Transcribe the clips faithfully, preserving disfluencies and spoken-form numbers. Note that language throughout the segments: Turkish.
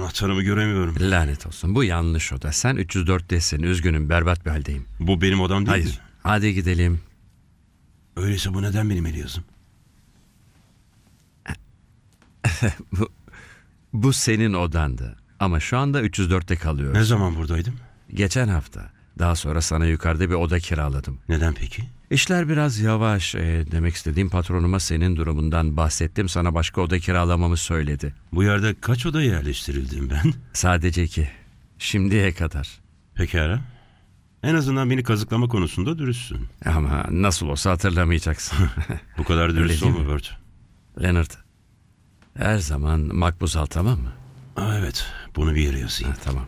Anahtarımı göremiyorum. Lanet olsun, bu yanlış oda. Sen üç yüz dörttesin. Üzgünüm, berbat bir haldeyim. Bu benim odam değil mi? Hayır. Hadi gidelim. Öyleyse bu neden benim Elias'ım? bu, bu senin odandı. Ama şu anda üç yüz dörtte kalıyoruz. Ne zaman buradaydım? Geçen hafta. Daha sonra sana yukarıda bir oda kiraladım. Neden peki? İşler biraz yavaş. E, demek istediğim, patronuma senin durumundan bahsettim. Sana başka oda kiralamamı söyledi. Bu yerde kaç oda yerleştirildim ben? Sadece iki. Şimdiye kadar. Pekala. En azından beni kazıklama konusunda dürüstsün. Ama nasıl olsa hatırlamayacaksın. Bu kadar Öyle dürüst değil olma mi? Bert. Leonard, her zaman makbuz al, tamam mı? Aa, evet, bunu bir yere yazayım. Ha, tamam.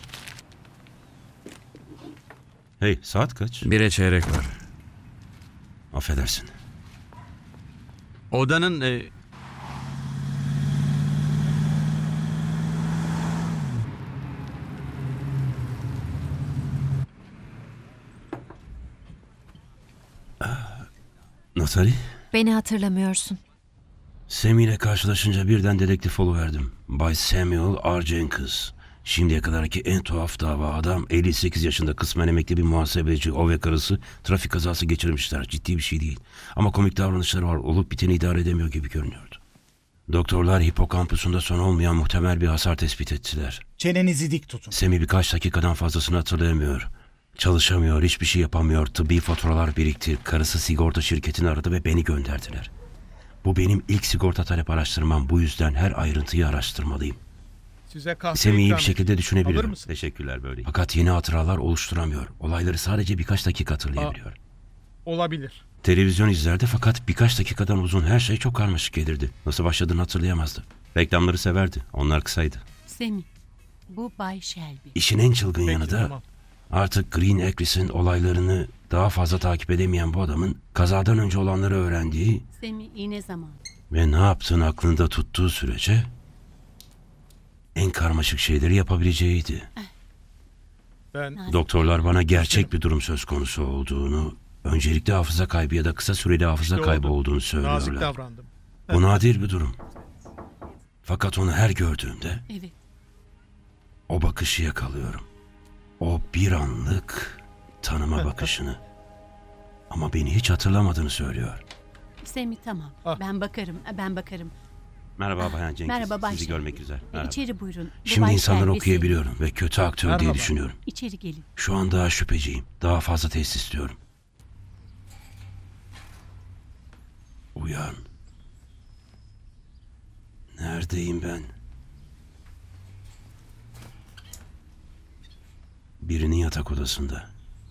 Hey, saat kaç? Bire çeyrek var. Affedersin. Odanın... E... Natalie? Beni hatırlamıyorsun. Sammy ile karşılaşınca birden dedektif oluverdim. Bay Samuel R. Jenkins. Şimdiye kadarki en tuhaf dava. Adam elli sekiz yaşında, kısmen emekli bir muhasebeci. O ve karısı trafik kazası geçirmişler. Ciddi bir şey değil. Ama komik davranışları var. Olup biteni idare edemiyor gibi görünüyordu. Doktorlar hipokampusunda son olmayan muhtemel bir hasar tespit ettiler. Çenenizi dik tutun. Sammy birkaç dakikadan fazlasını hatırlayamıyor. Çalışamıyor, hiçbir şey yapamıyor. Tıbbi faturalar birikti. Karısı sigorta şirketini aradı ve beni gönderdiler. Bu benim ilk sigorta talep araştırmam. Bu yüzden her ayrıntıyı araştırmalıyım. Size kahve Sam'i iyi ikram bir şekilde edeyim. Alır düşünebiliyorum. mısın? Teşekkürler böyle. Fakat yeni hatıralar oluşturamıyor. Olayları sadece birkaç dakika hatırlayabiliyor. Olabilir. Televizyon izlerdi fakat birkaç dakikadan uzun her şey çok karmaşık gelirdi. Nasıl başladığını hatırlayamazdı. Reklamları severdi. Onlar kısaydı. Semih, bu Bay Shelby. İşin en çılgın Peki, yanı da tamam. artık Green Acres'in olaylarını daha fazla takip edemeyen bu adamın kazadan önce olanları öğrendiği Semih, iğne zamanı. ve ne yaptığını aklında tuttuğu sürece en karmaşık şeyleri yapabileceğiydi. Ben Doktorlar bana gerçek bir durum söz konusu olduğunu, öncelikle hafıza kaybı ya da kısa süreli hafıza İşte kaybı oldu. olduğunu nazik söylüyorlar. davrandım. Bu nadir bir durum. Fakat onu her gördüğümde Evet. o bakışı yakalıyorum. O bir anlık tanıma bakışını. Ama beni hiç hatırlamadığını söylüyor. Semih, tamam. Ah. Ben bakarım, ben bakarım. Merhaba Bayan Jenkins. Merhaba Bay Sizi Shelby. görmek güzel. Merhaba. İçeri buyurun. Bu Şimdi Bay insanları Shelby, okuyabiliyorum ve kötü aktör diye Merhaba. düşünüyorum. Semih. İçeri gelin. Şu an daha şüpheciyim. Daha fazla test istiyorum. Uyan. Neredeyim ben? Birinin yatak odasında.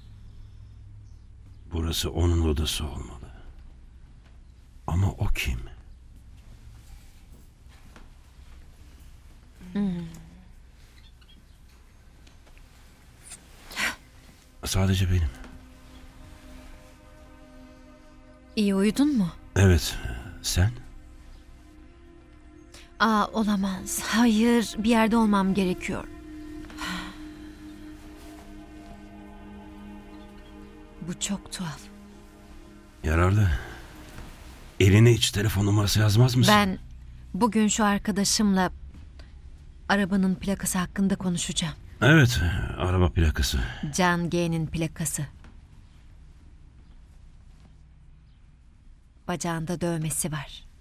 Burası onun odası olmalı. Ama o kim? Sadece benim. İyi uyudun mu? Evet, sen? Aa, olamaz. Hayır, bir yerde olmam gerekiyor. Bu çok tuhaf. Yararlı. Eline hiç telefon numarası yazmaz mısın? Ben bugün şu arkadaşımla arabanın plakası hakkında konuşacağım. Evet, araba plakası. Can G'nin plakası. Bacağında dövmesi var.